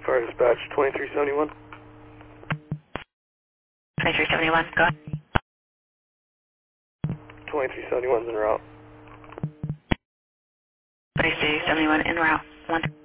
Fire dispatch 2371. 2371, go ahead. 2371's en route. 2371 en route. 1.